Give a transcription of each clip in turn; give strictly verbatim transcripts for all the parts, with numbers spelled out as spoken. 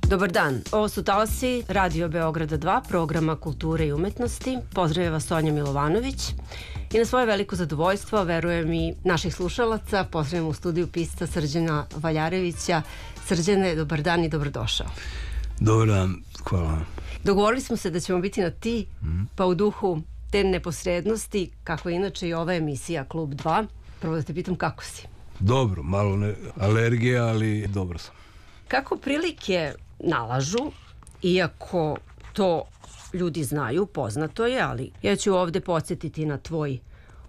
Dobar dan, ovo su Talasi, Radio Beograda dva, programa Kulture i umetnosti. Pozdravlja vas Sonja Milovanović i na svoje veliko zadovoljstvo, verujem i naših slušalaca, pozdravljam u studiju pisca Srđana Valjarevića. Srđane, dobar dan i dobrodošao. Dobar dan, hvala. Dogovorili smo se da ćemo biti na ti, mm. pa u duhu te neposrednosti, kako je inače i ova emisija Klub dva, prvo da te pitam kako si. Dobro, malo ne, alergija, ali dobro sam. Kako prilike nalažu, iako to ljudi znaju, poznato je, ali ja ću ovde podsjetiti na tvoj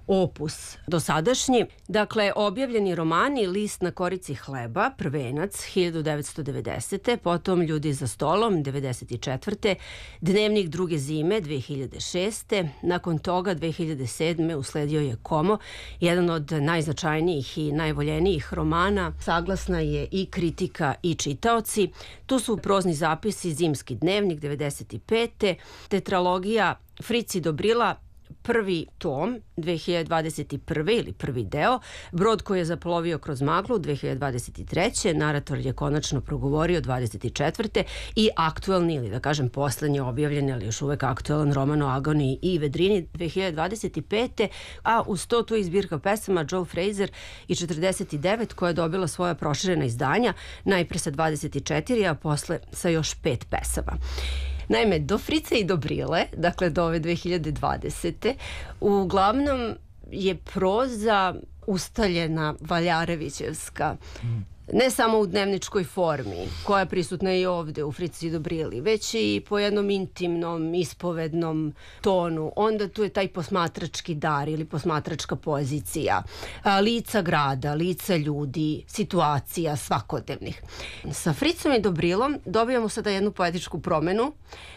opus dosadašnji. Dakle, objavljeni romani List na korici hleba, Prvenac, hiljadu devetsto devedesete. Potom Ljudi za stolom, devedeset četvrte. Dnevnik druge zime, dve hiljade šeste. Nakon toga, dve hiljade sedme. usledio je Komo, jedan od najznačajnijih i najvoljenijih romana. Saglasna je i kritika i čitaoci. Tu su prozni zapisi Zimski dnevnik, devedeset pete. Tetralogija Frici Dobrila, prvi tom, dve hiljade dvadeset prve ili prvi deo, Brod koji je zaplovio kroz maglu, dve hiljade dvadeset treće. Narator je konačno progovorio, dvadeset četvrte. I aktuelni, ili da kažem poslednji objavljeni, ali još uvek aktuelan roman o agoniji i vedrini, dve hiljade dvadeset pete. A uz to tu je zbirka pesama Joe Fraser i četrdeset devet, koja je dobila svoja proširena izdanja, najpre sa dvadeset četiri, a posle sa još pet pesama. Naime, do Frice i Dobrile, dakle do ove dve hiljade dvadesete. uglavnom je proza ustaljena valjarevićevska, ne samo u dnevničkoj formi, koja je prisutna i ovde u Frici i Dobrili, već i po jednom intimnom, ispovednom tonu. Onda tu je taj posmatrački dar ili posmatračka pozicija, lica grada, lica ljudi, situacija svakodnevnih. Sa Fricom i Dobrilom dobijamo sada jednu poetičku promenu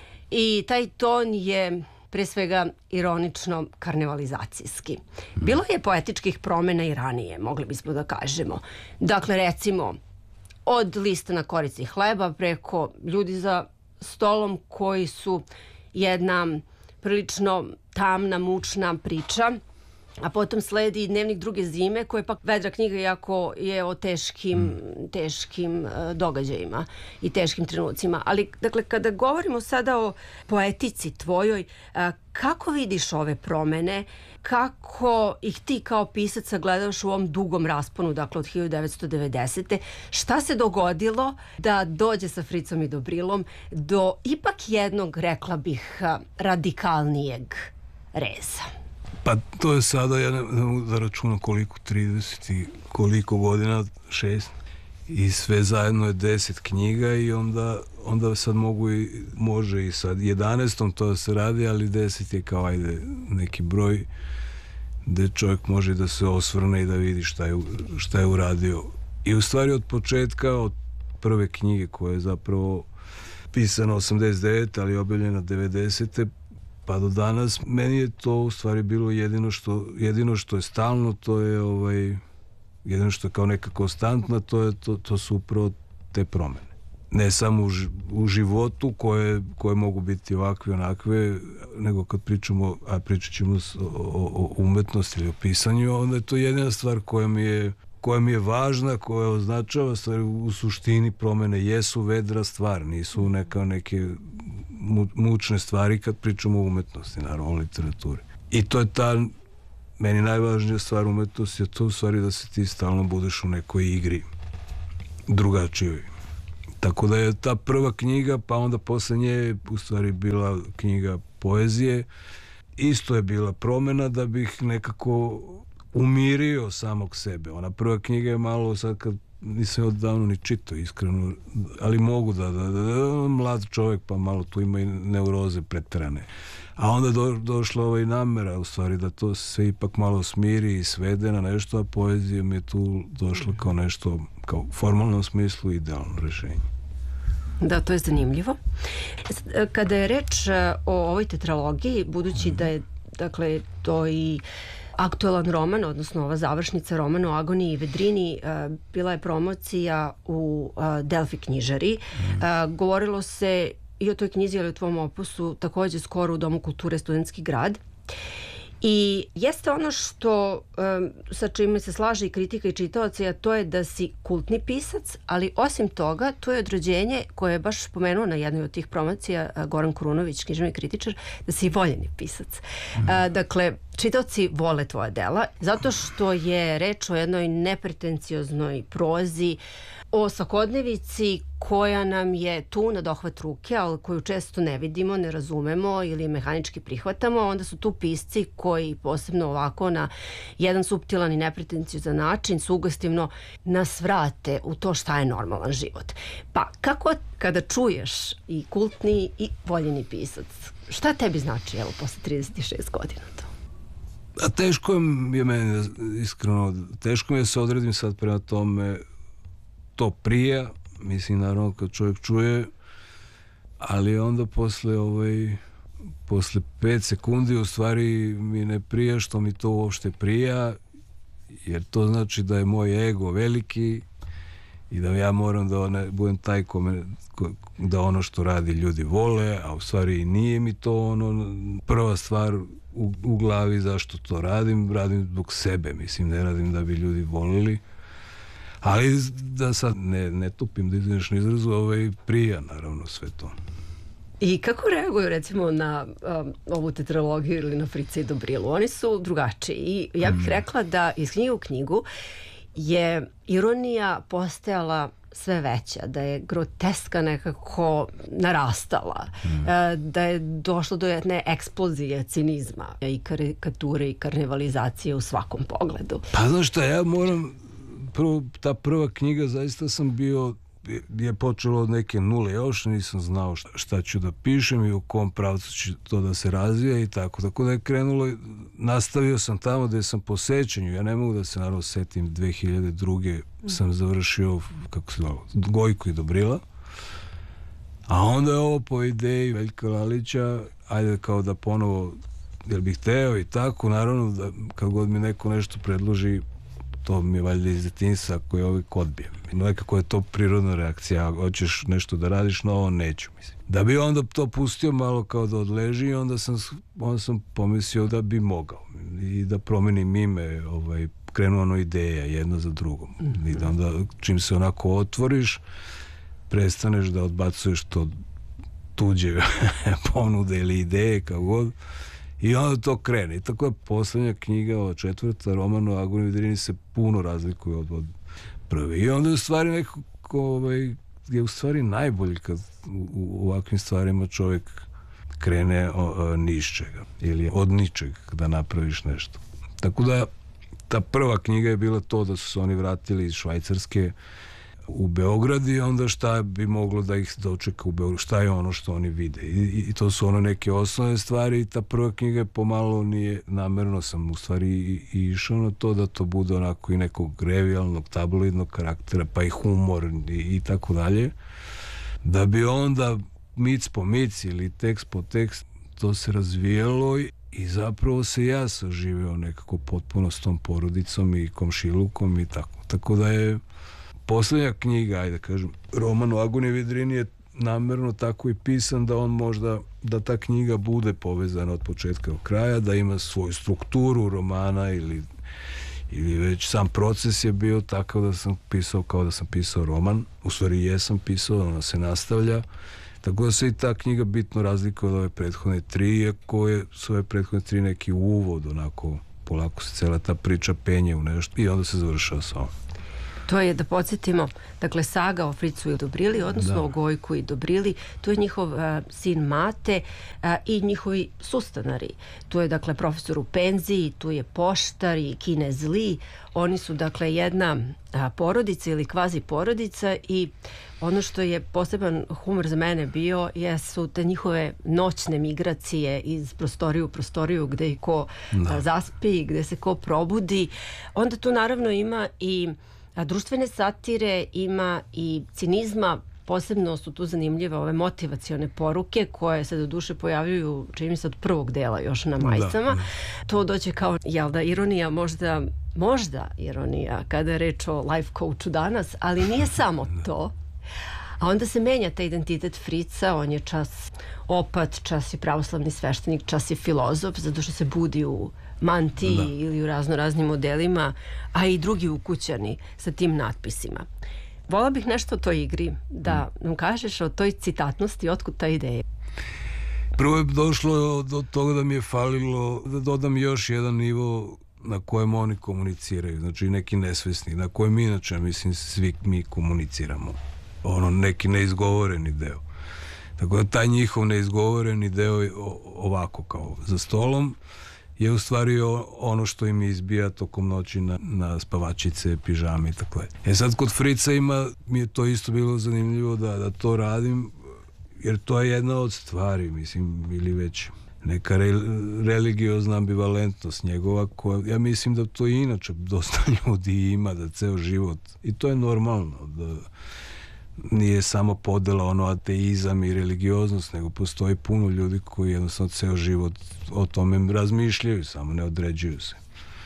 i taj ton je pre svega ironično karnevalizacijski. Bilo je poetičkih promena i ranije, mogli bismo da kažemo. Dakle, recimo, od Lista na korici hleba preko Ljudi za stolom, koji su jedna prilično tamna, mučna priča, a potom sledi Dnevnik druge zime, koja je pak vedra knjiga, iako je o teškim, mm. teškim uh, događajima i teškim trenucima. Ali, dakle, kada govorimo sada o poetici tvojoj, uh, kako vidiš ove promene, kako ih ti kao pisac gledaš u ovom dugom rasponu, dakle od hiljadu devetsto devedesete. Šta se dogodilo da dođe sa Fricom i Dobrilom do ipak jednog, rekla bih, radikalnijeg reza? Pa to je sada, ja ne, ne mogu da računam koliko, trideset i koliko godina, šest, i sve zajedno je deset knjiga i onda, onda sad mogu i, može i sad jedanaestom to da se radi, ali deset je kao, ajde, neki broj gde čovjek može da se osvrne i da vidi šta je, šta je uradio. I u stvari od početka, od prve knjige koja je zapravo pisana osamdeset devete, ali objavljena devedesete, pa do danas, meni je to u stvari bilo jedino što, jedino što je stalno, to je ovaj, jedino što je kao neka konstantna, to, je, to, to su upravo te promene. Ne samo u, u životu koje, koje mogu biti ovakve, onakve, nego kad pričamo, a pričat ćemo o, o, o umetnosti ili o pisanju, onda je to jedina stvar koja mi je, koja mi je važna, koja označava stvar. U suštini promene jesu vedra stvar, nisu neka neke mučne stvari kad pričamo o umetnosti, naravno o literaturi. I to je ta, meni najvažnija stvar umetnosti, je to u stvari da se ti stalno budeš u nekoj igri drugačijoj. Tako da je ta prva knjiga, pa onda posle nje je u stvari bila knjiga poezije. Isto je bila promena da bih nekako umirio samog sebe. Ona prva knjiga je malo, sad kad nisam odavno ni čitao, iskreno, ali mogu da, da, da, da mlad čovjek, pa malo tu ima i neuroze preterane. A onda do, došla ovaj namera, u stvari, da to se ipak malo smiri i svede na nešto, a poezija mi je tu došla kao nešto, kao u formalnom smislu, idealno rešenje. Da, to je zanimljivo. Kada je reč o ovoj tetralogiji, budući da je, dakle, to i aktuelan roman, odnosno ova završnica romana o agoniji i vedrini, bila je promocija u Delfi knjižari. Mm. Govorilo se i o toj knjizi, ali o tvom opusu takođe skoro u Domu kulture Studentski grad. I jeste ono što um, sa čime se slaže i kritika i čitaoci, a to je da si kultni pisac, ali osim toga, to je određenje koje je baš spomenuo na jednoj od tih promocija Goran Kurunović, književni kritičar, da si voljeni pisac. Mm. A, dakle, čitaoci vole tvoja dela, zato što je reč o jednoj nepretencioznoj prozi, o svakodnevici koja nam je tu na dohvat ruke, ali koju često ne vidimo, ne razumemo ili mehanički prihvatamo. Onda su tu pisci koji posebno ovako na jedan suptilan i nepretenciozan način sugestivno nas vrate u to šta je normalan život. Pa kako kada čuješ i kultni i voljeni pisac, šta tebi znači evo posle trideset šest godina to? A teško je meni, iskreno, teško mi je se odredim sad prema tome. To prija, mislim naravno kad čovjek čuje, ali onda posle ovaj, posle pet sekundi u stvari mi ne prija što mi to uopšte prija, jer to znači da je moj ego veliki i da ja moram da one, budem taj kome, ko, da ono što radi ljudi vole, a u stvari nije mi to ono prva stvar u, u glavi zašto to radim, radim zbog sebe, mislim ne radim da bi ljudi volili. Ali da sad ne, ne tupim da izvineš na izrazu, ovaj, prija naravno sve to. I kako reaguju recimo na um, ovu tetralogiju ili na Frica i Dobrilu? Oni su drugačiji i ja bih rekla da iz knjige u knjigu je ironija postajala sve veća, da je groteska nekako narastala, mm. da je došlo do jedne eksplozije cinizma i karikature i karnevalizacije u svakom pogledu. Pa znaš šta, ja moram prvo, ta prva knjiga zaista sam bio, je počelo od neke nule, još nisam znao šta, šta ću da pišem i u kom pravcu će to da se razvija i tako, tako da je krenulo, nastavio sam tamo gde sam po sećanju, ja ne mogu da se naravno setim, dve hiljade druge sam završio, kako se zvalo, Gojku i Dobrila, a onda je ovo po ideji Veljka Lalića, ajde kao da ponovo, jer bih hteo i tako, naravno da kad god mi neko nešto predloži, to mi je valjda iz detinjstva koji uvijek odbijem. Nekako je to prirodna reakcija, hoćeš nešto da radiš, no ovo neću, mislim. Da bi onda to pustio malo kao da odleži, onda sam, onda sam pomislio da bi mogao i da promenim ime, ovaj, krenu ono ideja jedna za drugom. Mm-hmm. I da onda čim se onako otvoriš, prestaneš da odbacuješ to tuđe ponude ili ideje, kao god, i onda to krene. I tako je poslednja knjiga, ova četvrta, roman o Aguni Vidrini, se puno razlikuje od, od prve. I onda je u stvari nekako, ovaj, je u stvari najbolji kad u, u ovakvim stvarima čovjek krene o, o, ni iz čega. Ili od ničeg da napraviš nešto. Tako da ta prva knjiga je bila to da su se oni vratili iz Švajcarske u Beograd i onda šta bi moglo da ih dočeka u Beogradu, šta je ono što oni vide. I, i to su ono neke osnovne stvari i ta prva knjiga je pomalo nije, namerno sam u stvari i, i išao na to da to bude onako i nekog revijalnog, tabloidnog karaktera, pa i humor i, i tako dalje. Da bi onda mic po mic ili tekst po tekst to se razvijelo i, i zapravo se ja saživio nekako potpuno s tom porodicom i komšilukom i tako. Tako da je poslednja knjiga, ajde kažem, roman o Aguni Vidrini je namerno tako i pisan da on možda, da ta knjiga bude povezana od početka do kraja, da ima svoju strukturu romana ili, ili već sam proces je bio takav da sam pisao kao da sam pisao roman. U stvari jesam pisao, ona se nastavlja. Tako da se i ta knjiga bitno razlikuje od ove prethodne tri, iako je su ove prethodne tri neki uvod, onako polako se cela ta priča penje u nešto i onda se završava sa ovom. To je, da podsjetimo, dakle, saga o Fricu i Dobrili, odnosno da. o Gojku i Dobrili. Tu je njihov uh, sin Mate uh, i njihovi sustanari. Tu je, dakle, profesor u penziji, tu je poštar i kinez Li. Oni su, dakle, jedna uh, porodica ili kvazi porodica i ono što je poseban humor za mene bio jesu te njihove noćne migracije iz prostoriju u prostoriju gde ko da. uh, zaspi, gde se ko probudi. Onda tu naravno ima i a društvene satire, ima i cinizma, posebno su tu zanimljive ove motivacione poruke koje se do duše pojavljuju, čini mi se, od prvog dela još na majicama. Da, da. To dođe kao, jel da, ironija, možda, možda ironija kada je reč o life coachu danas, ali nije samo to. A onda se menja taj identitet Frica, on je čas opat, čas je pravoslavni sveštenik, čas je filozof, zato što se budi u mantiji Da. ili u razno raznim modelima, a i drugi ukućani sa tim natpisima. Vola bih nešto o toj igri, da nam kažeš o toj citatnosti, otkud ta ideja. Prvo je došlo do toga da mi je falilo da dodam još jedan nivo na kojem oni komuniciraju, znači neki nesvesni, na kojem inače, mislim, svi mi komuniciramo. Ono, neki neizgovoreni deo. Tako da taj njihov neizgovoreni deo je ovako kao za stolom je u stvari ono što im izbija tokom noći na, na spavačice, pižame i tako. E sad kod Frica ima, mi je to isto bilo zanimljivo da, da to radim, jer to je jedna od stvari, mislim, ili već neka re, religiozna ambivalentnost njegova, koja, ja mislim da to i inače dosta ljudi ima, da ceo život, i to je normalno, da nije samo podela ono ateizam i religioznost, nego postoji puno ljudi koji jednostavno ceo život o tome razmišljaju, samo ne određuju se.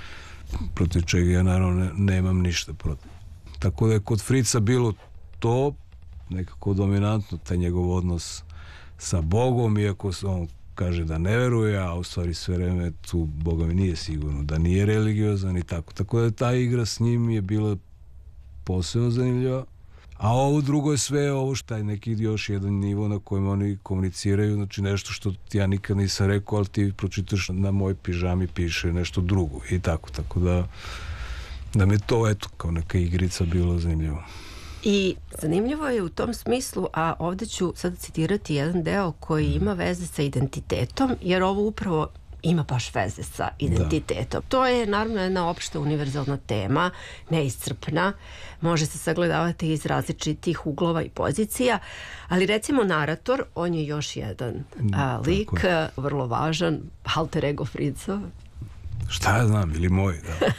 Protiv čega ja naravno ne, nemam ništa protiv. Tako da je kod Frica bilo to nekako dominantno, taj njegov odnos sa Bogom, iako on kaže da ne veruje, a u stvari sve vreme tu Boga mi nije sigurno, da nije religiozan i tako. Tako da ta igra s njim je bila posebno zanimljiva. A ovo drugo je sve ovo što je neki još jedan nivo na kojem oni komuniciraju, znači nešto što ja nikad nisam rekao, ali ti pročitaš na moj pižami piše nešto drugo i tako, tako da da mi to, eto, kao neka igrica bilo zanimljivo. I zanimljivo je u tom smislu, a ovdje ću sad citirati jedan deo koji ima veze sa identitetom, jer ovo upravo ima baš veze sa identitetom. Da. To je naravno jedna opšta univerzalna tema, neiscrpna, može se sagledavati iz različitih uglova i pozicija, ali recimo narator, on je još jedan a, lik, vrlo važan, alter ego Fricov. Šta ja znam, ili moj, da.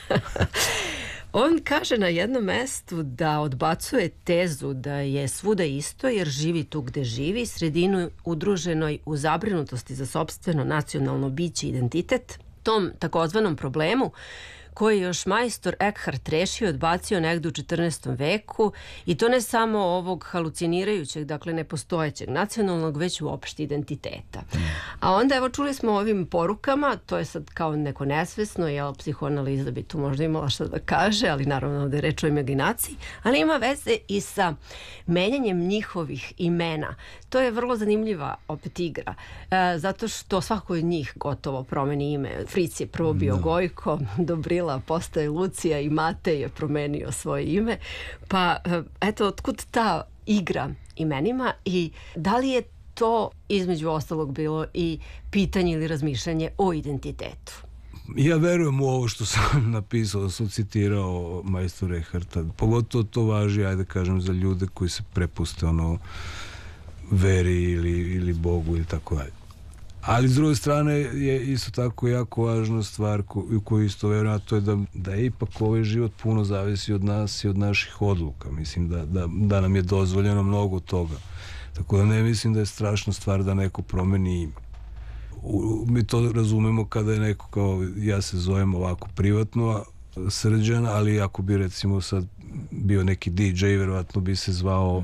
On kaže na jednom mestu da odbacuje tezu da je svuda isto jer živi tu gde živi, sredinu udruženoj u zabrinutosti za sopstveno nacionalno biće i identitet, tom takozvanom problemu koji je još majstor Eckhart rešio i odbacio negde u četrnaestom veku, i to ne samo ovog halucinirajućeg, dakle nepostojećeg nacionalnog, već uopšte identiteta. A onda, evo, čuli smo ovim porukama, to je sad kao neko nesvesno, jel, psihoanaliza bi tu možda imala šta da kaže, ali naravno da je reč o imaginaciji, ali ima veze i sa menjanjem njihovih imena. To je vrlo zanimljiva opet igra, e, zato što svako od njih gotovo promeni ime. Fric je prvo bio no. Gojko, Dobrila postaje Lucija i Matej je promenio svoje ime. Pa eto, otkud ta igra imenima i da li je to između ostalog bilo i pitanje ili razmišljanje o identitetu? Ja verujem u ovo što sam napisao, da sam citirao majstora Eckharta. Pogotovo to važi, ajde kažem, za ljude koji se prepuste ono veri ili, ili Bogu ili tako dalje. Ali s druge strane je isto tako jako važna stvar u koju isto verujem, a to je da, da je ipak ovaj život puno zavisi od nas i od naših odluka. Mislim da, da, da nam je dozvoljeno mnogo toga. Tako da ne mislim da je strašna stvar da neko promeni ime. U, mi to razumemo kada je neko kao, ja se zovem ovako privatno Srđan, ali ako bi recimo sad bio neki D J, verovatno bi se zvao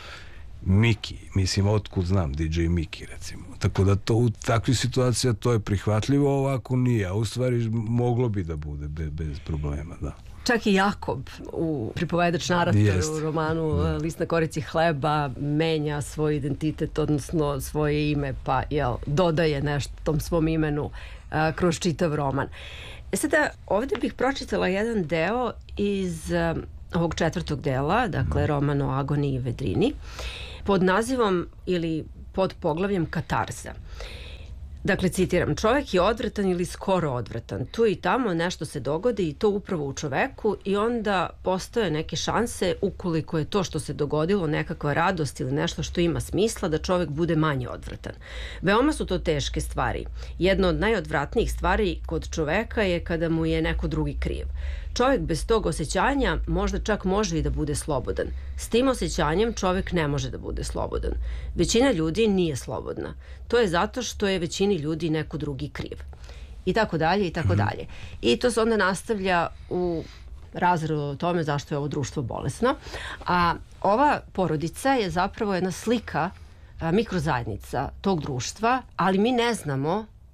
Miki, mislim, otkud znam D J Miki, recimo. Tako da to u takvih situacija to je prihvatljivo, ovako nije, a u stvari moglo bi da bude be, bez problema, da. Čak i Jakob, u pripovedač narator u romanu da. List na korici hleba, menja svoj identitet, odnosno svoje ime, pa jel, dodaje nešto tom svom imenu a, kroz čitav roman. E sada, ovdje bih pročitala jedan deo iz a, ovog četvrtog dela, dakle, roman o agoniji i vedrini, pod nazivom ili pod poglavljem Katarza. Dakle, citiram, čovjek je odvratan ili skoro odvratan. Tu i tamo nešto se dogodi i to upravo u čoveku i onda postoje neke šanse, ukoliko je to što se dogodilo nekakva radost ili nešto što ima smisla, da čovjek bude manje odvratan. Veoma su to teške stvari. Jedna od najodvratnijih stvari kod čoveka je kada mu je neko drugi kriv. Čovjek bez tog osjećanja možda čak može i da bude slobodan. S tim osjećanjem čovjek ne može da bude slobodan. Većina ljudi nije slobodna. To je zato što je većini ljudi neko drugi kriv. I tako dalje, i tako dalje. I to se onda nastavlja u razredu o tome zašto je ovo društvo bolesno. A ova porodica je zapravo jedna slika, mikrozajednica tog društva, ali mi ne znamo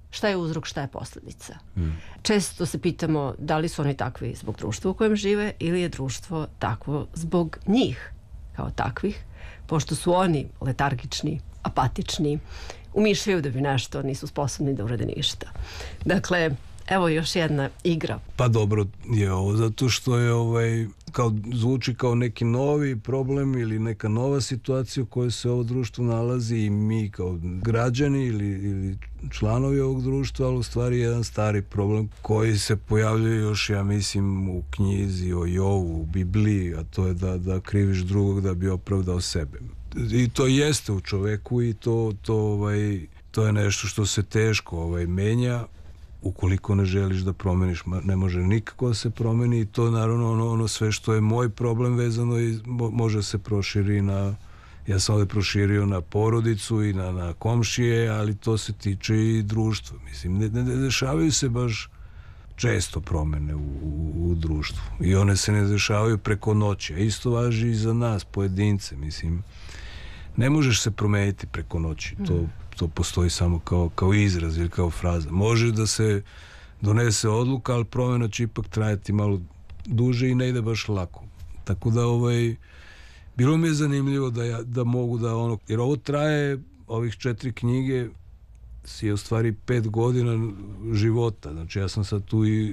šta je uzrok, šta je posljedica. Mm. Često se pitamo da li su oni takvi zbog društva u kojem žive ili je društvo takvo zbog njih kao takvih, pošto su oni letargični, apatični, umišljaju da bi nešto, nisu sposobni da urade ništa. Dakle, evo još jedna igra. Pa dobro je ovo, zato što je ovaj, kao, zvuči kao neki novi problem ili neka nova situacija u kojoj se ovo društvo nalazi i mi kao građani ili, ili članovi ovog društva, ali u stvari jedan stari problem koji se pojavljuje još, ja mislim, u knjizi o Jovu, u Bibliji, a to je da, da kriviš drugog da bi opravdao sebe. I to jeste u čoveku i to, to, ovaj, to je nešto što se teško ovaj, menja. Ukoliko ne želiš da promeniš, ne može nikako da se promeni i to naravno ono, ono sve što je moj problem vezano i može se proširi na, ja sam ovdje proširio na porodicu i na, na komšije, ali to se tiče i društva. Mislim, ne, ne dešavaju se baš često promene u, u, u društvu i one se ne dešavaju preko noći, a isto važi i za nas, pojedince. Mislim, ne možeš se promeniti preko noći, to to postoji samo kao, kao izraz ili kao fraza. Može da se donese odluka, ali promjena će ipak trajati malo duže i ne ide baš lako. Tako da ovaj, bilo mi je zanimljivo da, ja, da mogu da ono, jer ovo traje, ovih četiri knjige je u stvari pet godina života. Znači ja sam sad tu i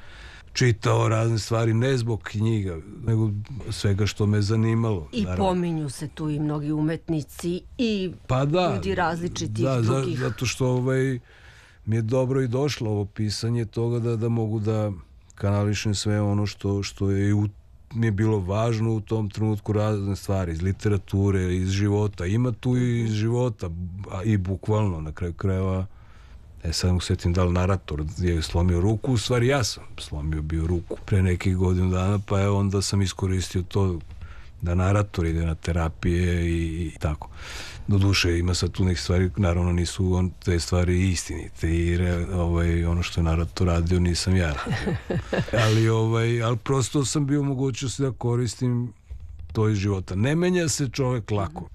čitao razne stvari, ne zbog knjiga, nego svega što me zanimalo. I naravno, pominju se tu i mnogi umetnici i pa da, ljudi različitih da, drugih. Da, zato što ovaj, mi je dobro i došlo ovo pisanje toga da, da mogu da kanališem sve ono što, što je u, mi je bilo važno u tom trenutku, razne stvari iz literature, iz života. Ima tu i iz života, a i bukvalno na kraju krajeva. E sad mu setim da li narator je slomio ruku, u stvari ja sam slomio bio ruku pre nekih godinu dana, pa je onda sam iskoristio to da narator ide na terapije i, i tako. Doduše ima sad tu nekih stvari, naravno nisu on, te stvari istinite i re, ovaj, ono što je narator radio nisam ja radio. ali, ovaj, ali prosto sam bio mogućnosti da koristim to iz života. Ne menja se čovek lako.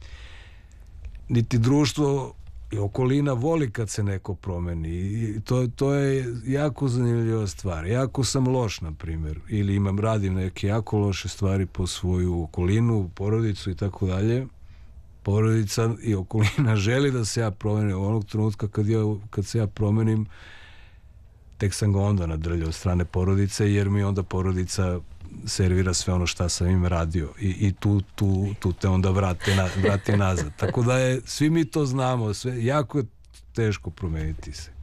Niti društvo i okolina voli kad se neko promeni i to, to je jako zanimljiva stvar. Jako sam loš, na primjer, ili imam, radim neke jako loše stvari po svoju okolinu, porodicu i tako dalje. Porodica i okolina želi da se ja promenim. Onog trenutka kad, ja, kad se ja promenim, tek sam ga onda nadrljao od strane porodice, jer mi onda porodica servira sve ono šta sam im radio i, i tu, tu, tu te onda vrate, na, vrate nazad. Tako da je, svi mi to znamo, sve, jako je teško promeniti se.